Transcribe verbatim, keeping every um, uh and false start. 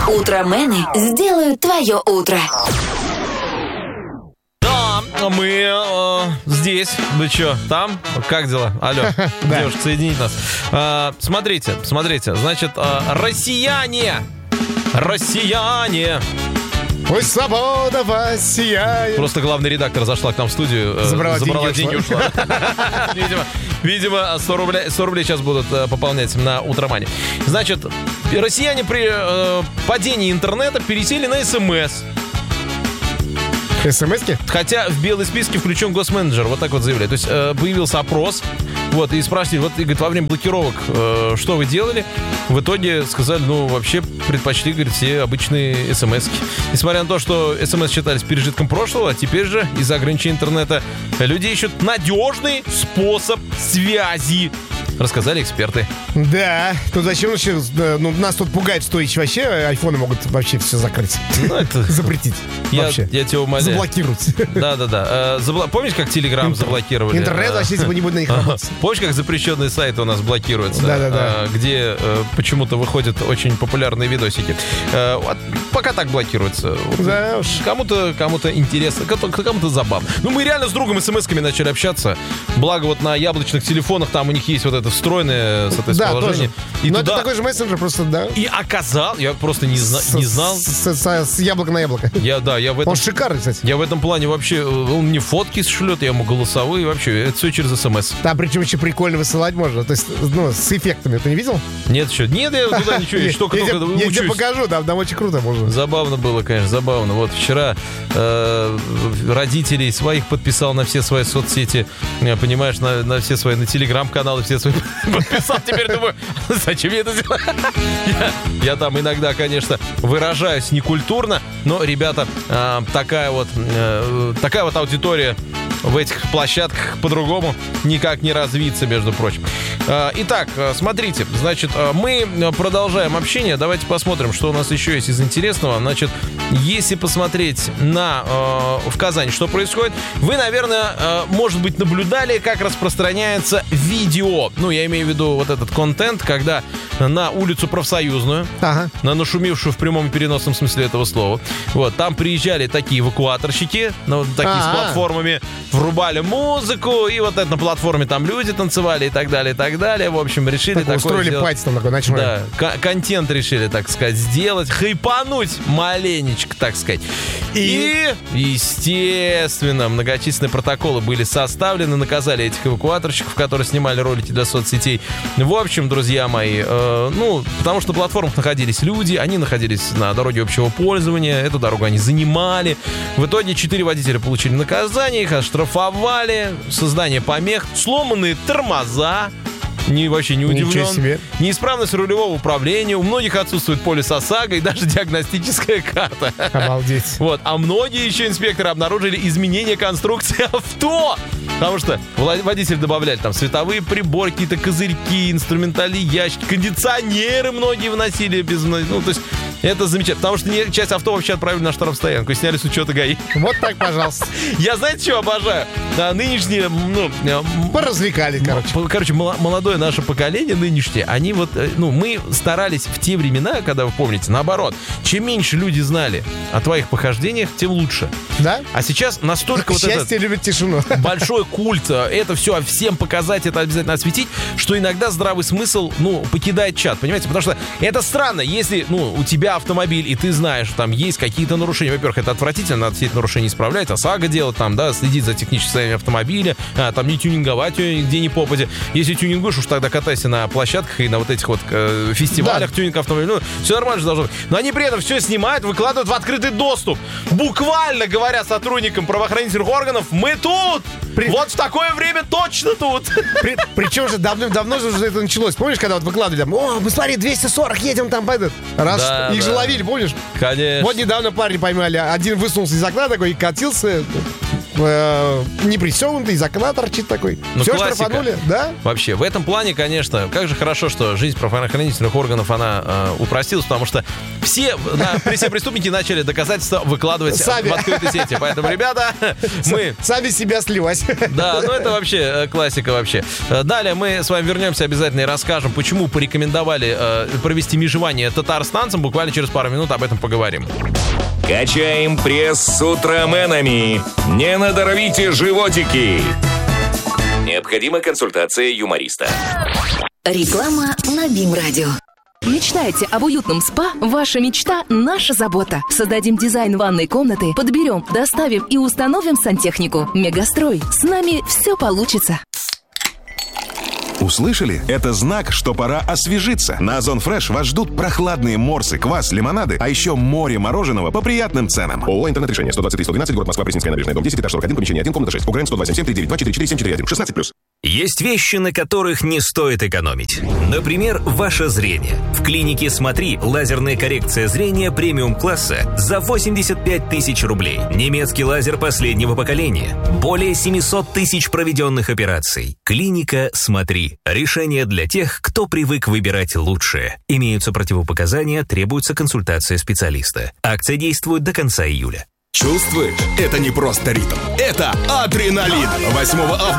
Утромены сделают твое утро. Да, мы э, здесь. Вы что, там? Как дела? Алло, девушка, соединить нас. Э, смотрите, смотрите. Значит, э, россияне, россияне. Пусть свобода воссияет. Просто главный редактор зашла к нам в студию. Забрала, забрала деньги, деньги, ушла. Видимо, видимо сто рублей, сто рублей сейчас будут пополнять на Утромане. Значит, россияне при э, падении интернета пересели на СМС. СМС-ки? Хотя в белый списке включен госменеджер. Вот так вот заявляют. То есть э, появился опрос. Вот, и спрашивали, вот, и, говорит, во время блокировок, э, что вы делали? В итоге сказали, ну, вообще предпочли, говорит, все обычные смс-ки. Несмотря на то, что смс считались пережитком прошлого, а теперь же из-за ограничения интернета люди ищут надежный способ связи. Рассказали эксперты. Да, тут зачем вообще, ну, нас тут пугает, что еще вообще айфоны могут вообще все закрыть. Ну, это... Запретить. Я, вообще. я тебя умоляю. Заблокировать. Да-да-да. Забл... Помнишь, как Телеграм Интер... заблокировали? Интернет вообще типа не будет на них работать. Помнишь, как запрещенные сайты у нас блокируются? Да-да-да. Где почему-то выходят очень популярные видосики. Пока так блокируются. Да уж. Кому-то, кому-то интересно, кому-то забавно. Ну, мы реально с другом смс-ками начали общаться. Благо вот на яблочных телефонах там у них есть вот это встроенное соответствие. И Но туда... это такой же мессенджер, просто, да. И оказал, я просто не, зна... с, не знал. С, с, с, с яблока на яблоко. Я, да, я в этом... Он шикарный, кстати. Я в этом плане вообще, он мне фотки шлет, я ему голосовые, вообще, это все через смс. Да, причем еще прикольно высылать можно, то есть, ну, с эффектами. Ты не видел? Нет, еще. Нет, я туда ничего, я только только учусь. Я тебе покажу, там, там очень круто можно. Забавно было, конечно, забавно. Вот вчера э, родителей своих подписал на все свои соцсети, понимаешь, на, на все свои, на телеграм-каналы все свои подписал. Теперь думаю, зачем я это делаю? Я, я там иногда, конечно, выражаюсь некультурно, но, ребята, э, такая вот э, такая вот аудитория в этих площадках по-другому никак не развиться, между прочим. Э, итак, смотрите, значит, мы продолжаем общение. Давайте посмотрим, что у нас еще есть из интересного. Значит, если посмотреть на э, в Казани, что происходит, вы, наверное, э, может быть, наблюдали, как распространяется видео. Ну, я имею в виду вот этот контент, когда на улицу Профсоюзную, ага. на нашумевшую в прямом и переносном смысле этого слова, вот, там приезжали такие эвакуаторщики, ну, такие А-а-а. с платформами, врубали музыку, и вот это на платформе там люди танцевали и так далее, и так далее. В общем, решили так, такое устроили сделать. пати там такой ночной. Да, к- контент решили, так сказать, сделать, хайпануть маленечко, так сказать. И, и, естественно, многочисленные протоколы были составлены, наказали этих эвакуаторщиков, которые снимали ролики для соцсетей. В общем, друзья мои, э, ну, потому что на платформах находились люди, они находились на дороге общего пользования, эту дорогу они занимали. В итоге четыре водителя получили наказание, их оштрафовали, создание помех, сломанные тормоза. Не, вообще не удивлен. Неисправность рулевого управления. У многих отсутствует полис ОСАГО и даже диагностическая карта. Обалдеть. Вот. А многие еще инспекторы обнаружили изменение конструкции авто. Потому что водители добавляли там световые приборы, какие-то козырьки, инструментальные ящики, кондиционеры многие вносили без... Ну, то есть это замечательно. Потому что не, часть авто вообще отправили на штрафстоянку и сняли с учета ГАИ. Вот так, пожалуйста. Я, знаете, что обожаю? Да, нынешние, ну... Поразвлекали, короче. Короче, молодое наше поколение нынешнее, они вот, ну, мы старались в те времена, когда, вы помните, наоборот, чем меньше люди знали о твоих похождениях, тем лучше. Да? А сейчас настолько вот этот... Счастье любит тишину. Большой культ, это все всем показать, это обязательно осветить, что иногда здравый смысл, ну, покидает чат, понимаете? Потому что это странно, если, ну, у тебя автомобиль, и ты знаешь, там есть какие-то нарушения. Во-первых, это отвратительно, надо все эти нарушения исправлять, ОСАГО делать, там, да, следить за техническим состоянием автомобиля, а, там не тюнинговать ее где ни попадя. Если тюнингуешь, уж тогда катайся на площадках и на вот этих вот э, фестивалях, да. Тюнинг автомобиля. Ну, все нормально же должно быть. Но они при этом все снимают, выкладывают в открытый доступ. Буквально говоря сотрудникам правоохранительных органов, мы тут! При... Вот в такое время точно тут! При... Причем же давным-давно же это началось. Помнишь, когда вот выкладывали там, о, мы смотри, двести сорок едем там, пойдет. Раз, да, их да. же ловили, помнишь? Конечно. Вот недавно парень поймали, один высунулся из окна такой и катился. э, не пристегнутый, из окна торчит такой. Ну, Все классика. штрафанули, да? Вообще, в этом плане, конечно, как же хорошо, что жизнь правоохранительных органов, она э, упростилась, потому что все, на, все преступники начали доказательства выкладывать Сами. в открытой сети. Поэтому, ребята, мы... Сами себя сливать. Да, ну это вообще э, классика вообще. Э, Далее мы с вами вернемся обязательно и расскажем, почему порекомендовали э, провести межевание татарстанцам. Буквально через пару минут об этом поговорим. Качаем пресс с утроменами. Не надоровите животики. Необходима консультация юмориста. Реклама на БИМ-радио. Мечтаете об уютном спа? Ваша мечта – наша забота. Создадим дизайн ванной комнаты, подберем, доставим и установим сантехнику. Мегастрой. С нами все получится. Услышали? Это знак, что пора освежиться. На Озон Фреш вас ждут прохладные морсы, квас, лимонады, а еще море мороженого по приятным ценам. ООО «Интернет-решение». сто двадцать три сто двенадцать, город Москва, Пресненская набережная, дом десять, этаж сорок один, помещение один, комната шесть. УГРН сто два семь семь три девять два четыре четыре семь четыре один. шестнадцать плюс. Есть вещи, на которых не стоит экономить. Например, ваше зрение. В клинике «Смотри» лазерная коррекция зрения премиум-класса за восемьдесят пять тысяч рублей. Немецкий лазер последнего поколения. Более семьсот тысяч проведенных операций. Клиника «Смотри». Решение для тех, кто привык выбирать лучшее. Имеются противопоказания, требуется консультация специалиста. Акция действует до конца июля. Чувствуешь? Это не просто ритм. Это адреналин. восьмого августа